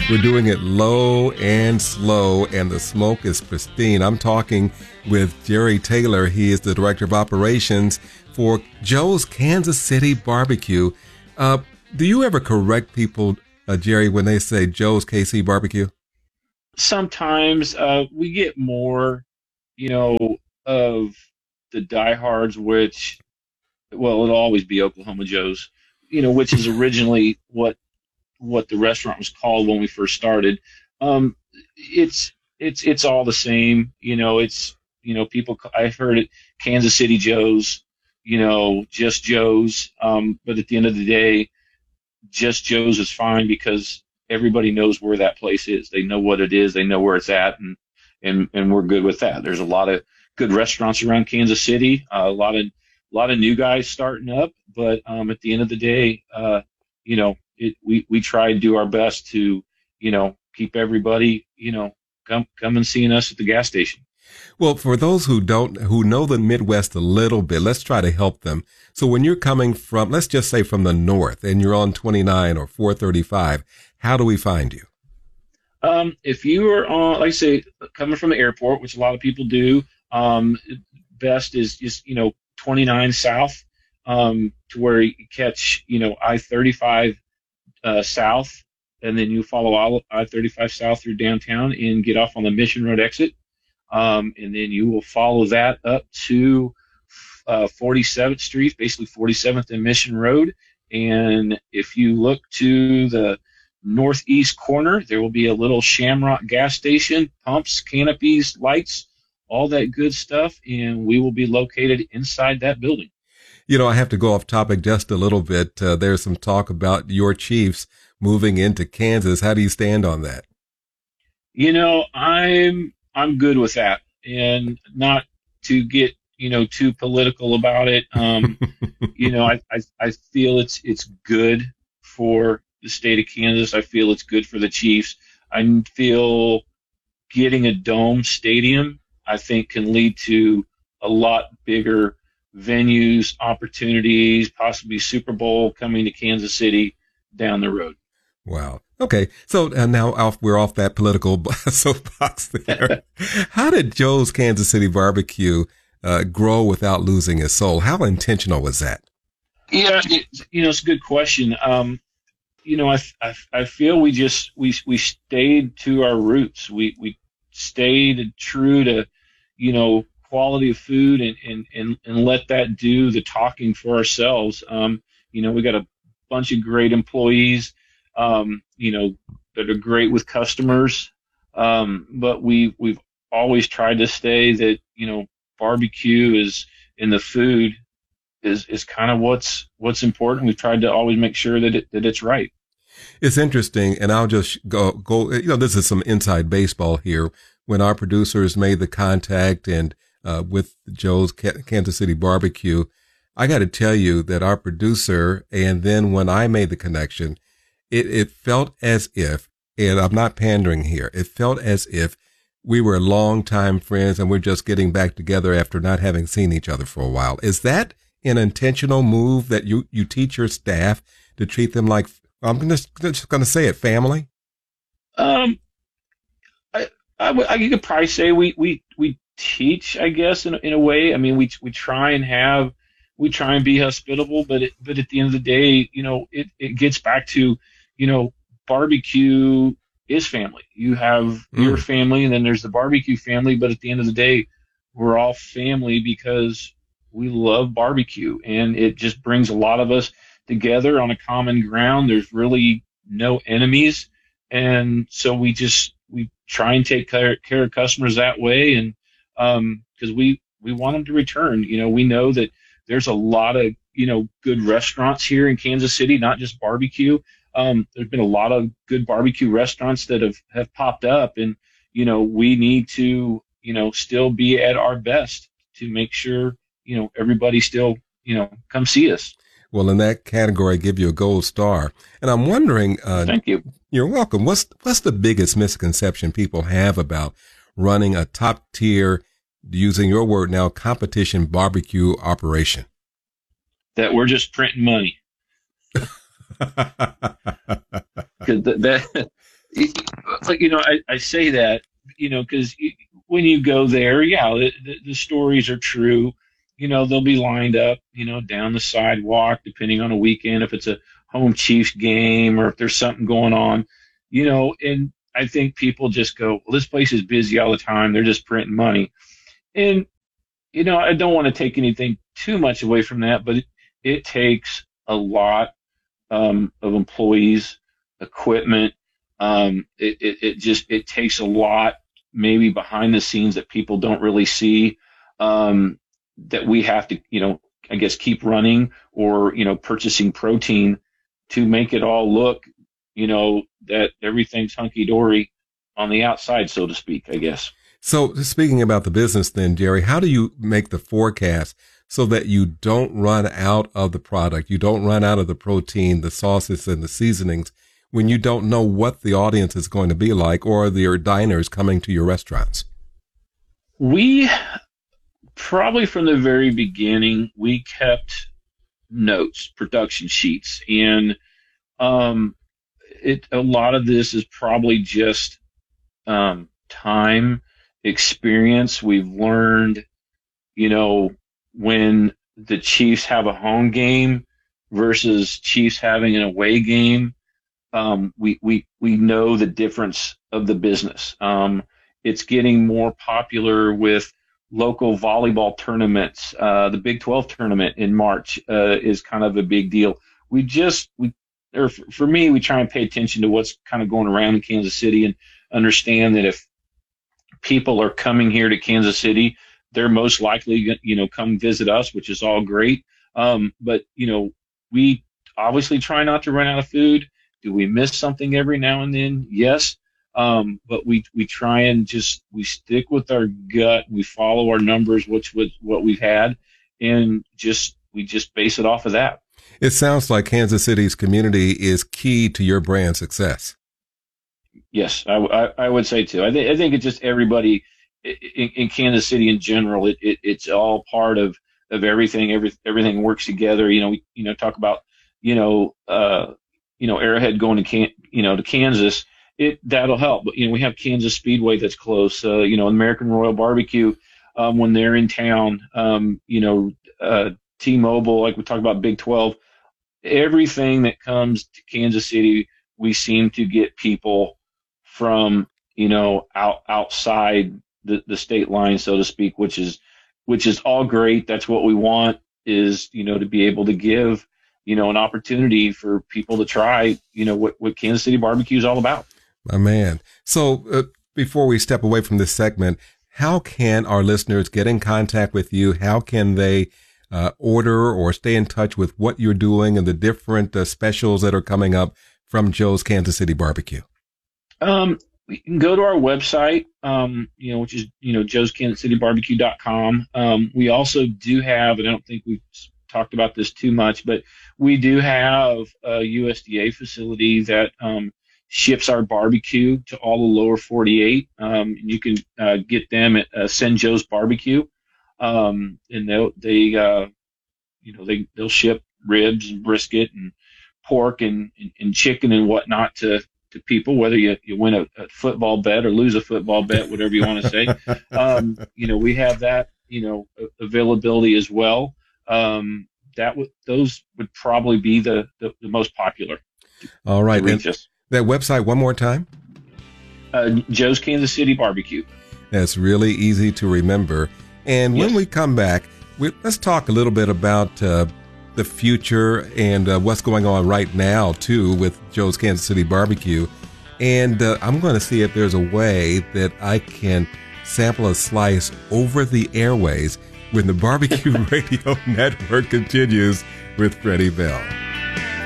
We're doing it low and slow, and the smoke is pristine. I'm talking with Jerry Taylor. He is the Director of Operations for Joe's Kansas City Barbecue. Do you ever correct people, Jerry, when they say Joe's KC Barbecue? Sometimes we get more, of the diehards, which, well, it'll always be Oklahoma Joe's, which is originally what the restaurant was called when we first started. It's all the same. People, I've heard it, Kansas City Joe's, just Joe's. But at the end of the day, just Joe's is fine because everybody knows where that place is. They know what it is. They know where it's at, and we're good with that. There's a lot of good restaurants around Kansas City. A lot of new guys starting up, but at the end of the day, we try and do our best to, keep everybody, come and seeing us at the gas station. Well, for those who know the Midwest a little bit, let's try to help them. So when you're coming from, let's just say from the north, and you're on 29 or 435, how do we find you? If you are on, like I say, coming from the airport, which a lot of people do, best is just, 29 south, to where you catch, I-35 south, and then you follow I-35 south through downtown and get off on the Mission Road exit. And then you will follow that up to 47th Street, basically 47th and Mission Road. And if you look to the northeast corner, there will be a little Shamrock gas station, pumps, canopies, lights, all that good stuff. And we will be located inside that building. I have to go off topic just a little bit. There's some talk about your Chiefs moving into Kansas. How do you stand on that? I'm good with that, and not to get, too political about it. I feel it's good for the state of Kansas. I feel it's good for the Chiefs. I feel getting a dome stadium, I think, can lead to a lot bigger venues, opportunities, possibly Super Bowl coming to Kansas City down the road. Wow. Okay. So now we're off that political soapbox there. How did Joe's Kansas City Barbecue grow without losing its soul? How intentional was that? Yeah, it's a good question. I feel we stayed to our roots. We stayed true to, quality of food and let that do the talking for ourselves. We got a bunch of great employees, that are great with customers. But we've always tried to stay that, barbecue is in the food is kind of what's important. We've tried to always make sure that it's right. It's interesting. And I'll just go, this is some inside baseball here. When our producers made the contact and, with Joe's Kansas City Barbecue, I got to tell you that our producer, and then when I made the connection, it felt as if, and I'm not pandering here, it felt as if we were longtime friends and we're just getting back together after not having seen each other for a while. Is that an intentional move that you teach your staff to treat them like, I'm just going to say it, family? I you could probably say we teach, I guess, in a way. I mean, we try and be hospitable, but at the end of the day, it gets back to, barbecue is family. You have your family, and then there's the barbecue family. But at the end of the day, we're all family because we love barbecue, and it just brings a lot of us together on a common ground. There's really no enemies, and so we try and take care of customers that way, and because we want them to return. We know that there's a lot of good restaurants here in Kansas City, not just barbecue. There's been a lot of good barbecue restaurants that have popped up, and we need to still be at our best to make sure everybody still come see us. Well, in that category, I give you a gold star. And I'm wondering, thank you. You're welcome. What's the biggest misconception people have about running a top tier, using your word now, competition barbecue operation? That we're just printing money. I say that, because when you go there, yeah, the stories are true. They'll be lined up, down the sidewalk, depending on a weekend, if it's a home Chiefs game or if there's something going on, and I think people just go, well, this place is busy all the time. They're just printing money. And, I don't want to take anything too much away from that, but it takes a lot of employees, equipment. It takes a lot maybe behind the scenes that people don't really see, that we have to, I guess keep running or, purchasing protein to make it all look, that everything's hunky dory on the outside, so to speak, I guess. So speaking about the business then, Jerry, how do you make the forecast so that you don't run out of the product? You don't run out of the protein, the sauces and the seasonings when you don't know what the audience is going to be like or your diners coming to your restaurants? We probably from the very beginning, we kept notes, production sheets, and a lot of this is probably just time, experience. We've learned, when the Chiefs have a home game versus Chiefs having an away game, we know the difference of the business. It's getting more popular with local volleyball tournaments. The Big 12 tournament in March is kind of a big deal. For me, we try and pay attention to what's kind of going around in Kansas City and understand that if people are coming here to Kansas City, they're most likely, come visit us, which is all great. But, we obviously try not to run out of food. Do we miss something every now and then? Yes. But we try and we stick with our gut. We follow our numbers, which was what we've had, and we just base it off of that. It sounds like Kansas City's community is key to your brand success. Yes, I would say too. I think it's just everybody in Kansas City in general. It's all part of everything. Everything works together. We talk about Arrowhead going to Kansas. That'll help. But we have Kansas Speedway that's close. American Royal Barbecue when they're in town. T-Mobile, like we talked about, Big 12. Everything that comes to Kansas City, we seem to get people from outside the state line, so to speak, which is all great. That's what we want, is to be able to give an opportunity for people to try what Kansas City barbecue is all about. My man. So before we step away from this segment, how can our listeners get in contact with you? How can they order or stay in touch with what you're doing and the different specials that are coming up from Joe's Kansas City Barbecue? You can go to our website, which is, joeskansascitybarbecue.com. We also do have, and I don't think we've talked about this too much, but we do have a USDA facility that ships our barbecue to all the lower 48. You can get them at Send Joe's Barbecue, and they'll ship ribs and brisket and pork and chicken and whatnot to people, whether you win a football bet or lose a football bet, whatever you want to say. We have that availability as well. Those would probably be the most popular. All right. That website one more time? Joe's Kansas City Barbecue. That's really easy to remember. And when we come back, let's talk a little bit about the future and what's going on right now, too, with Joe's Kansas City Barbecue. And I'm going to see if there's a way that I can sample a slice over the airways when the Barbecue Radio Network continues with Freddie Bell.